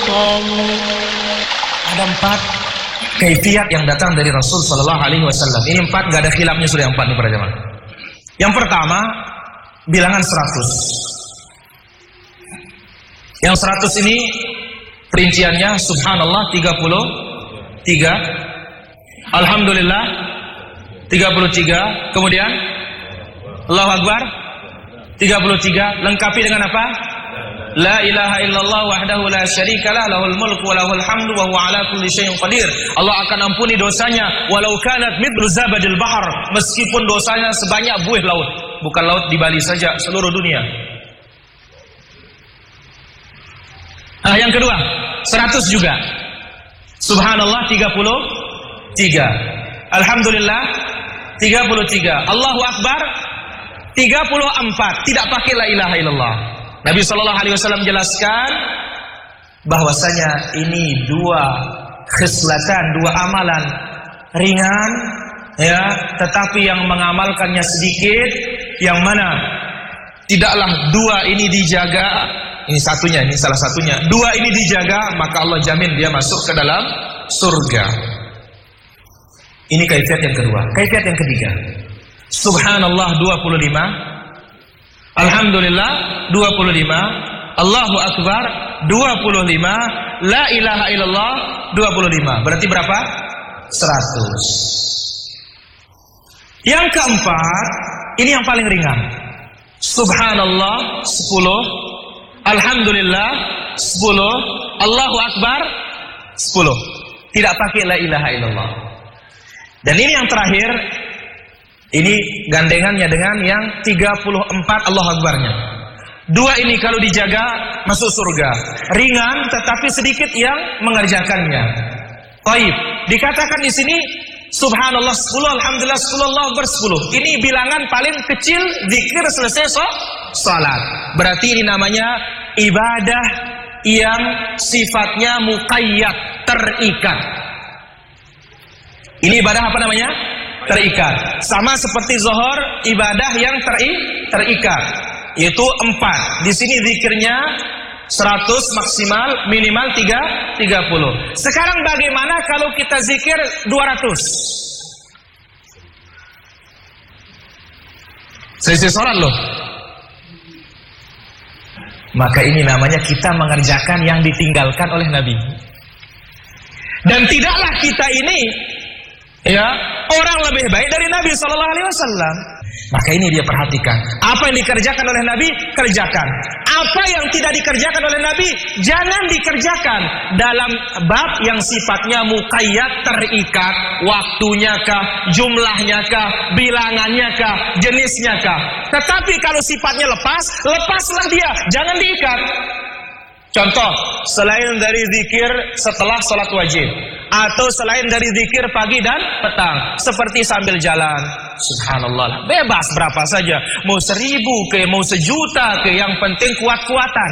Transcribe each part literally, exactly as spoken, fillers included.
Ada empat kaifiat yang datang dari Rasul Sallallahu Alaihi Wasallam. Ini empat, gak ada khilafnya sudah yang empat nih para jemaah. Yang pertama, bilangan seratus. Yang seratus ini perinciannya Subhanallah tiga puluh tiga, Alhamdulillah tiga puluh tiga, kemudian Allahu Akbar tiga puluh tiga, lengkapi dengan apa? La ilaha illallah wahdahu la syarikalah lahul mulku wa lahul hamdu wa huwa ala kulli syai'in qadir. Allah akan ampuni dosanya walau kanat mithlu zabadil bahr, meskipun dosanya sebanyak buih laut. Bukan laut di Bali saja, seluruh dunia. Nah, yang kedua, seratus juga. Subhanallah tiga puluh tiga, Alhamdulillah tiga puluh tiga, Allahu Akbar tiga puluh empat, tidak pakai la ilaha illallah. Nabi Shallallahu Alaihi Wasallam jelaskan bahwasanya ini dua khislatan, dua amalan ringan, ya, tetapi yang mengamalkannya sedikit, yang mana tidaklah dua ini dijaga, ini satunya, ini salah satunya, dua ini dijaga, maka Allah jamin dia masuk ke dalam surga. Ini kaifiat yang kedua. Kaifiat yang ketiga, Subhanallah dua puluh lima, Alhamdulillah dua puluh lima, Allahu Akbar dua puluh lima, La ilaha illallah dua puluh lima. Berarti berapa? seratus. Yang keempat, ini yang paling ringan. Subhanallah sepuluh, Alhamdulillah sepuluh, Allahu Akbar sepuluh. Tidak pakai la ilaha illallah. Dan ini yang terakhir, ini gandengannya dengan yang tiga puluh empat Allahu Akbarnya. Dua ini kalau dijaga masuk surga. Ringan tetapi sedikit yang mengerjakannya. Baik, dikatakan di sini Subhanallah sepuluh, Alhamdulillah sepuluh, Allahu Akbar sepuluh. Ini bilangan paling kecil zikir selesai so, salat. Berarti ini namanya ibadah yang sifatnya muqayyad, terikat. Ini ibadah apa namanya? Terikat. Sama seperti zuhur, ibadah yang teri, terikat, yaitu empat. Di sini zikirnya seratus maksimal, minimal tiga, tiga puluh. Sekarang bagaimana kalau kita zikir dua ratus? Selesai sholat loh. Maka ini namanya kita mengerjakan yang ditinggalkan oleh Nabi. Dan tidaklah kita ini, ya, orang lebih baik dari Nabi Sallallahu Alaihi Wasallam. Maka ini dia perhatikan. Apa yang dikerjakan oleh Nabi, kerjakan. Apa yang tidak dikerjakan oleh Nabi, jangan dikerjakan. Dalam bab yang sifatnya muqayyad, terikat, waktunya kah, jumlahnya kah, bilangannya kah, jenisnya kah. Tetapi kalau sifatnya lepas, lepaslah dia, jangan diikat. Contoh, selain dari zikir setelah sholat wajib, atau selain dari zikir pagi dan petang, seperti sambil jalan, subhanallah, bebas berapa saja, mau seribu ke, mau sejuta ke, yang penting kuat-kuatan.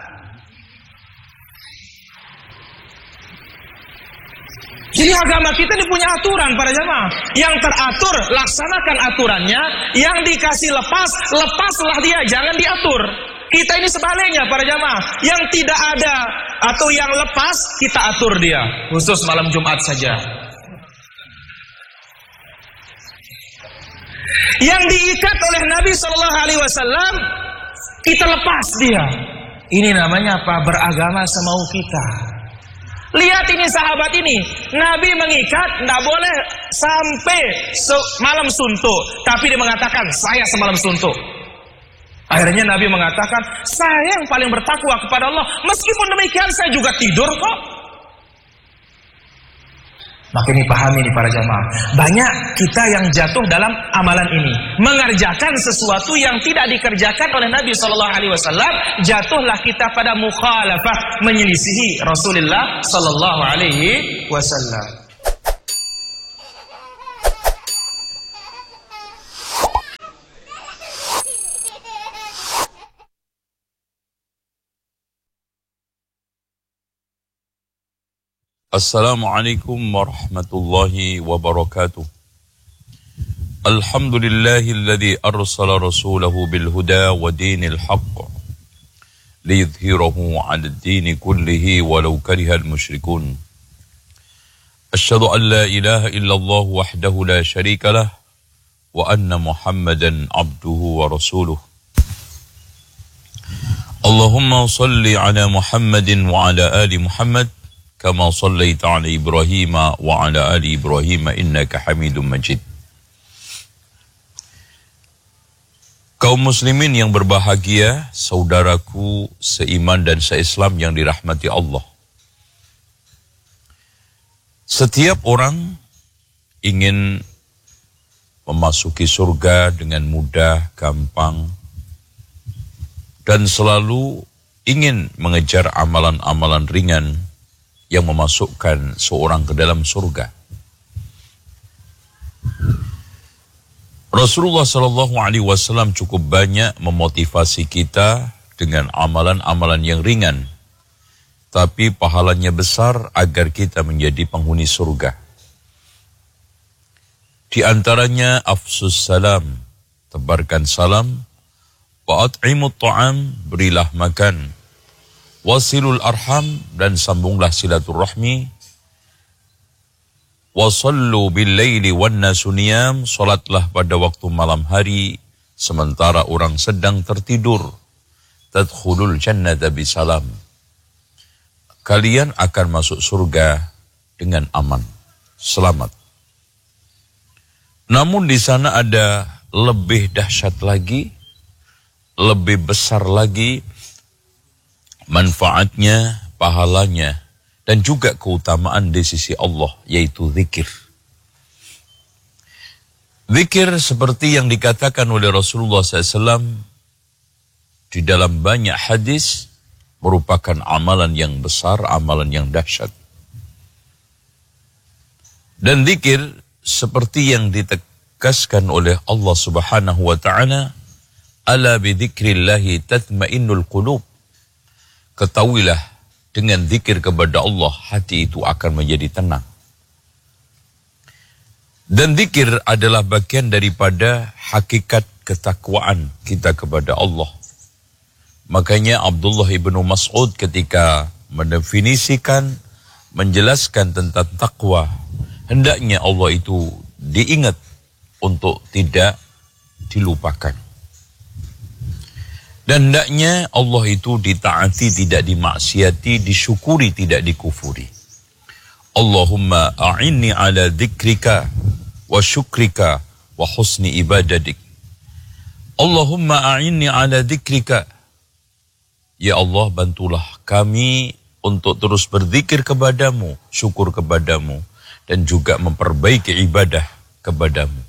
Jadi agama kita ini punya aturan para jamaah. Yang teratur, laksanakan aturannya. Yang dikasih lepas, lepaslah dia, jangan diatur. Kita ini sebaliknya para jamaah, yang tidak ada atau yang lepas kita atur dia, khusus malam Jumat saja. Yang diikat oleh Nabi Shallallahu Alaihi Wasallam kita lepas dia. Ini namanya apa? Beragama semau kita. Lihat ini sahabat ini, Nabi mengikat, tidak boleh sampai malam suntuk, tapi dia mengatakan saya semalam suntuk. Akhirnya Nabi mengatakan, saya yang paling bertakwa kepada Allah. Meskipun demikian saya juga tidur kok. Maka ini pahami nih para jamaah. Banyak kita yang jatuh dalam amalan ini. Mengerjakan sesuatu yang tidak dikerjakan oleh Nabi Sallallahu Alaihi Wasallam. Jatuhlah kita pada mukhalafah, menyelisihi Rasulullah Sallallahu Alaihi Wasallam. Assalamualaikum warahmatullahi wabarakatuh. Alhamdulillahilladzi arsala rasulahu bil huda wa dinil haqq liyudhhirahu 'ala ad-din kullihi walau karihal musyrikun. Asyhadu an la ilaha illallah wahdahu la syarika lah wa anna Muhammadan abduhu wa rasuluh. Allahumma salli ala Muhammadin wa ala ali Muhammad kama sallaita ala Ibrahim wa ala ali Ibrahim innaka Hamidum Majid. Kaum muslimin yang berbahagia, saudaraku seiman dan seislam yang dirahmati Allah. Setiap orang ingin memasuki surga dengan mudah, gampang, dan selalu ingin mengejar amalan-amalan ringan yang memasukkan seorang ke dalam surga. Rasulullah Shallallahu Alaihi Wasallam cukup banyak memotivasi kita dengan amalan-amalan yang ringan, tapi pahalanya besar agar kita menjadi penghuni surga. Di antaranya afsus salam, tebarkan salam, wa at'imut ta'am, berilah makan, wasilul arham, dan sambunglah silaturahmi, wa sallu bil laili wan nasu niyam, salatlah pada waktu malam hari sementara orang sedang tertidur, tadkhulul jannata bisalam, kalian akan masuk surga dengan aman, selamat. Namun di sana ada lebih dahsyat lagi, lebih besar lagi manfaatnya, pahalanya, dan juga keutamaan di sisi Allah, yaitu zikir. Zikir seperti yang dikatakan oleh Rasulullah shallallahu alaihi wasallam di dalam banyak hadis, merupakan amalan yang besar, amalan yang dahsyat. Dan zikir seperti yang ditegaskan oleh Allah Subhanahu wa Ta'ala, ala bidzikrillahi tatmainnul qulub. Ketahuilah, dengan zikir kepada Allah, hati itu akan menjadi tenang. Dan zikir adalah bagian daripada hakikat ketakwaan kita kepada Allah. Makanya Abdullah ibnu Mas'ud ketika mendefinisikan, menjelaskan tentang takwa, hendaknya Allah itu diingat untuk tidak dilupakan. Dan hendaknya Allah itu ditaati, tidak dimaksiati, disyukuri, tidak dikufuri. Allahumma a'inni ala dzikrika wa syukrika wa husni ibadatik. Allahumma a'inni ala dzikrika. Ya Allah, bantulah kami untuk terus berzikir kepadamu, syukur kepadamu, dan juga memperbaiki ibadah kepadamu.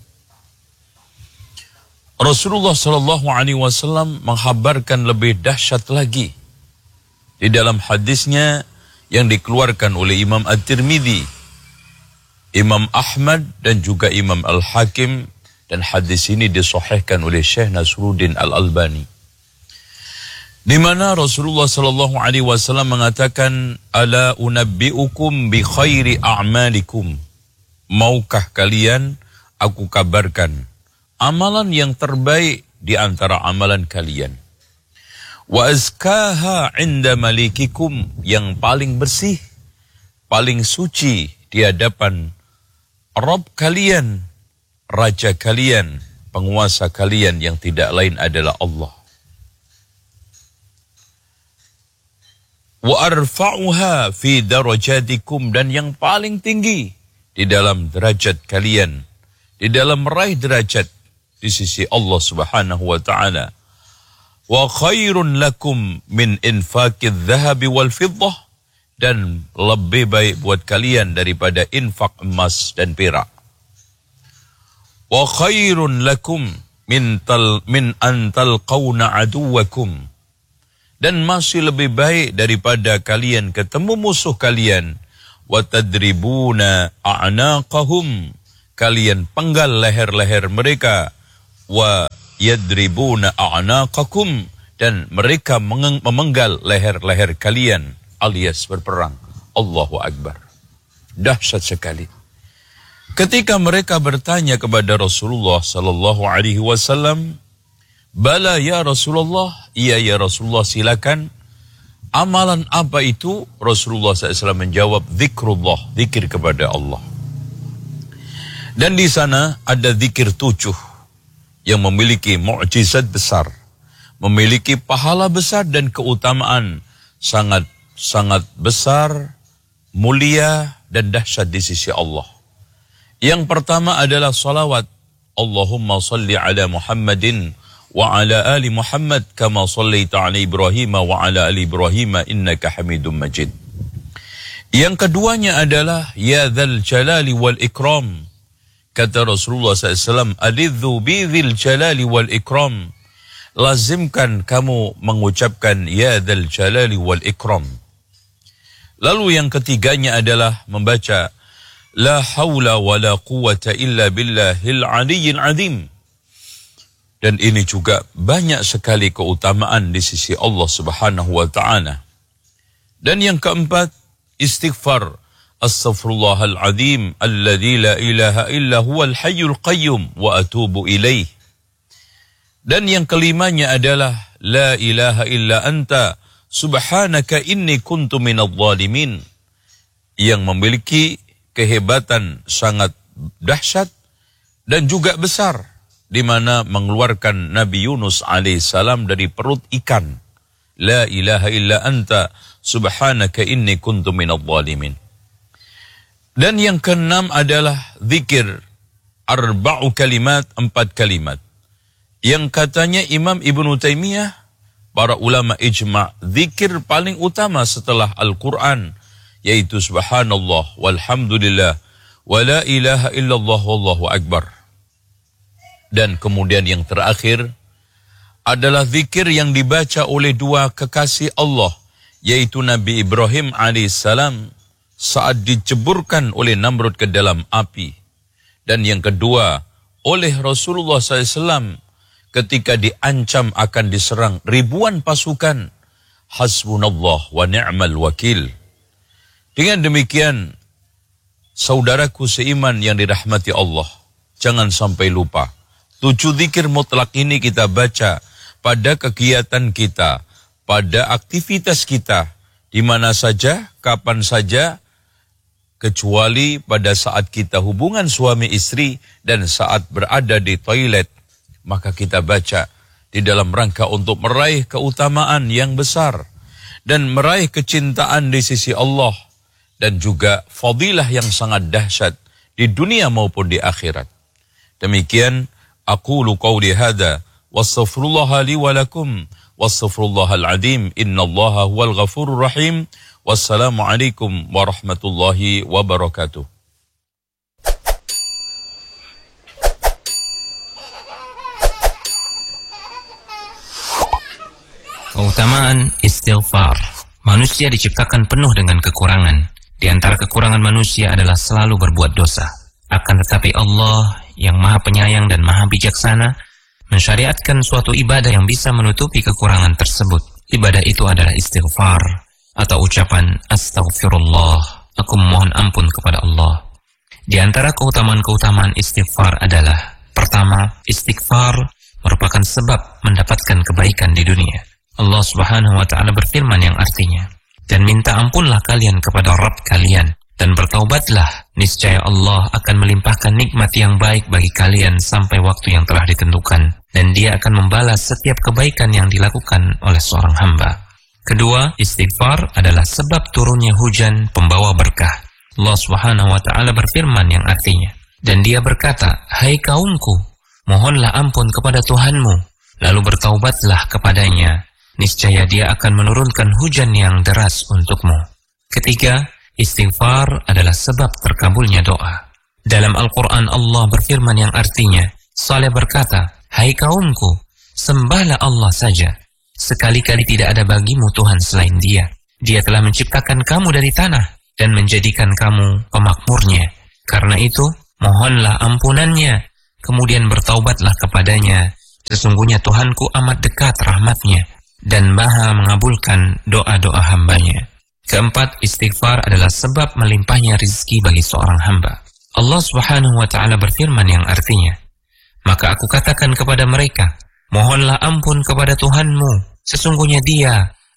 Rasulullah Shallallahu Alaihi Wasallam menghabarkan lebih dahsyat lagi di dalam hadisnya yang dikeluarkan oleh Imam At-Tirmidzi, Imam Ahmad, dan juga Imam Al-Hakim, dan hadis ini disahihkan oleh Syekh Nasruddin Al-Albani, di mana Rasulullah Shallallahu Alaihi Wasallam mengatakan, ala unabbiukum bi khairi a'malikum, maukah kalian aku kabarkan amalan yang terbaik di antara amalan kalian. Wa azkaha 'inda malikikum, yang paling bersih, paling suci di hadapan Rabb kalian, Raja kalian, penguasa kalian yang tidak lain adalah Allah. Wa arfa'uha fi darajatikum, dan yang paling tinggi di dalam derajat kalian, di dalam meraih derajat di sisi Allah Subhanahu wa Ta'ala. Wa khairun lakum min infaqidz dhahabi wal fiddah, dan lebih baik buat kalian daripada infak emas dan perak. Wa khairun lakum min tal min an talqawna aduwakum, dan masih lebih baik daripada kalian ketemu musuh kalian. Wa tadribuna a'naqahum, kalian penggal leher-leher mereka. Wa yadribuna a'naqakum, dan mereka memenggal leher-leher kalian, alias berperang. Allahu Akbar. Dahsyat sekali. Ketika mereka bertanya kepada Rasulullah sallallahu alaihi wasallam, bala ya Rasulullah, iya ya Rasulullah, silakan. Amalan apa itu? Rasulullah shallallahu alaihi wasallam menjawab, zikrullah, zikir kepada Allah. Dan di sana ada zikir tujuh yang memiliki mukjizat besar, memiliki pahala besar dan keutamaan sangat sangat besar, mulia dan dahsyat di sisi Allah. Yang pertama adalah salawat. Allahumma salli ala Muhammadin wa ala ali Muhammad kama sallaita ala Ibrahim wa ala ali Ibrahim innaka Hamidum Majid. Yang keduanya adalah ya dzal jalali wal ikram. Kata Rasulullah shallallahu alaihi wasallam, alidzu bi dzil jalali wal ikram. Lazimkan kamu mengucapkan ya dzal jalali wal ikram. Lalu yang ketiganya adalah membaca la haula wala quwwata illa billahil aliyyil azim. Dan ini juga banyak sekali keutamaan di sisi Allah Subhanahu wa taala. Dan yang keempat, istighfar. Astaghfirullahal azim alladzi la ilaha illa huwal hayyul qayyum wa atubu ilaih. Dan yang kelimanya adalah la ilaha illa anta subhanaka inni kuntu minadh dhalimin, yang memiliki kehebatan sangat dahsyat dan juga besar, di mana mengeluarkan Nabi Yunus alaihissalam dari perut ikan. La ilaha illa anta subhanaka inni kuntu minadh dhalimin. Dan yang keenam adalah zikir arba'u kalimat, empat kalimat. Yang katanya Imam Ibnu Taimiyah, para ulama ijma', zikir paling utama setelah Al-Quran, yaitu subhanallah walhamdulillah wa la ilaha illallah wallahu akbar. Dan kemudian yang terakhir adalah zikir yang dibaca oleh dua kekasih Allah, yaitu Nabi Ibrahim alaihissalam saat diceburkan oleh Namrud ke dalam api. Dan yang kedua oleh Rasulullah shallallahu alaihi wasallam ketika diancam akan diserang ribuan pasukan. Hasbunallah wa ni'mal wakil. Dengan demikian, saudaraku seiman yang dirahmati Allah, jangan sampai lupa. Tujuh zikir mutlak ini kita baca pada kegiatan kita, pada aktivitas kita, di mana saja, kapan saja, kecuali pada saat kita hubungan suami istri dan saat berada di toilet, maka kita baca di dalam rangka untuk meraih keutamaan yang besar dan meraih kecintaan di sisi Allah dan juga fadilah yang sangat dahsyat di dunia maupun di akhirat. Demikian aqulu qawli hadza wastaghfirullaha li wa lakum wastaghfirullahal azim innallaha huwal ghafurur rahim. Wassalamualaikum warahmatullahi wabarakatuh. Keutamaan istighfar. Manusia diciptakan penuh dengan kekurangan. Di antara kekurangan manusia adalah selalu berbuat dosa. Akan tetapi Allah yang Maha Penyayang dan Maha Bijaksana mensyariatkan suatu ibadah yang bisa menutupi kekurangan tersebut. Ibadah itu adalah istighfar, atau ucapan astaghfirullah, aku memohon ampun kepada Allah. Di antara keutamaan-keutamaan istighfar adalah, pertama, istighfar merupakan sebab mendapatkan kebaikan di dunia. Allah Subhanahu wa taala berfirman yang artinya, dan minta ampunlah kalian kepada Rabb kalian dan bertaubatlah, niscaya Allah akan melimpahkan nikmat yang baik bagi kalian sampai waktu yang telah ditentukan, dan Dia akan membalas setiap kebaikan yang dilakukan oleh seorang hamba. Kedua, istighfar adalah sebab turunnya hujan pembawa berkah. Allah Subhanahu wa taala berfirman yang artinya, dan Dia berkata, hai kaumku, mohonlah ampun kepada Tuhanmu, lalu bertaubatlah kepadanya, niscaya Dia akan menurunkan hujan yang deras untukmu. Ketiga, istighfar adalah sebab terkabulnya doa. Dalam Al-Quran Allah berfirman yang artinya, Saleh berkata, hai kaumku, sembahlah Allah saja. Sekali-kali tidak ada bagimu Tuhan selain Dia. Dia telah menciptakan kamu dari tanah dan menjadikan kamu pemakmurnya. Karena itu, mohonlah ampunannya, kemudian bertaubatlah kepadanya. Sesungguhnya Tuhanku amat dekat rahmatnya dan Maha mengabulkan doa-doa hambanya. Keempat, istighfar adalah sebab melimpahnya rizki bagi seorang hamba. Allah Subhanahu wa taala berfirman yang artinya, maka aku katakan kepada mereka, mohonlah ampun kepada Tuhanmu, sesungguhnya Dia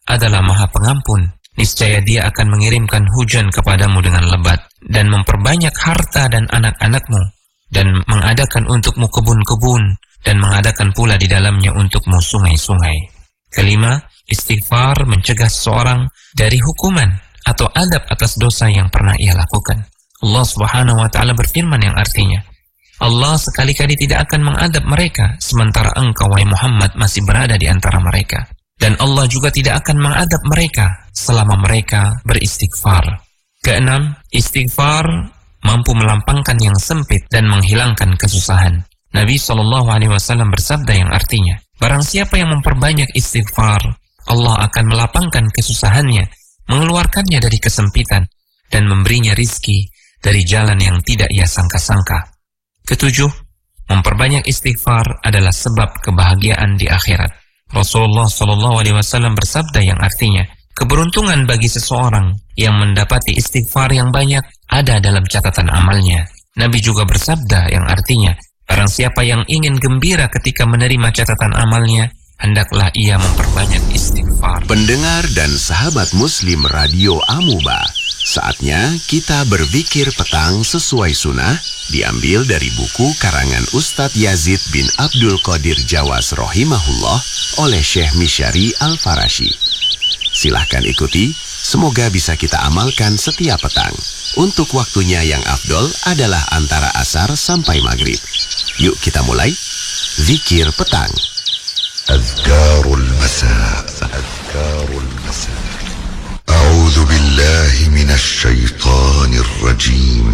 adalah Maha Pengampun. Niscaya Dia akan mengirimkan hujan kepadamu dengan lebat, dan memperbanyak harta dan anak-anakmu, dan mengadakan untukmu kebun-kebun, dan mengadakan pula di dalamnya untukmu sungai-sungai. Kelima, istighfar mencegah seseorang dari hukuman atau adab atas dosa yang pernah ia lakukan. Allah Subhanahu wa Ta'ala berfirman yang artinya, Allah sekali-kali tidak akan mengadab mereka sementara engkau, wahai Muhammad, masih berada di antara mereka. Dan Allah juga tidak akan mengadab mereka selama mereka beristighfar. Keenam, istighfar mampu melampangkan yang sempit dan menghilangkan kesusahan. Nabi shallallahu alaihi wasallam bersabda yang artinya, barang siapa yang memperbanyak istighfar, Allah akan melapangkan kesusahannya, mengeluarkannya dari kesempitan, dan memberinya rizki dari jalan yang tidak ia sangka-sangka. Ketujuh, memperbanyak istighfar adalah sebab kebahagiaan di akhirat. Rasulullah shallallahu alaihi wasallam bersabda yang artinya, keberuntungan bagi seseorang yang mendapati istighfar yang banyak ada dalam catatan amalnya. Nabi juga bersabda yang artinya, barang siapa yang ingin gembira ketika menerima catatan amalnya, hendaklah ia memperbanyak istighfar. Pendengar dan sahabat Muslim Radio Amuba, saatnya kita berzikir petang sesuai sunnah, diambil dari buku karangan Ustadz Yazid bin Abdul Qadir Jawas rahimahullah oleh Syekh Misyari Al-Farashi. Silahkan ikuti, semoga bisa kita amalkan setiap petang. Untuk waktunya yang afdol adalah antara asar sampai maghrib. Yuk kita mulai, zikir petang. Azkarul masa, azkarul masa. A'udzu billahi minasy syaithanir rajim.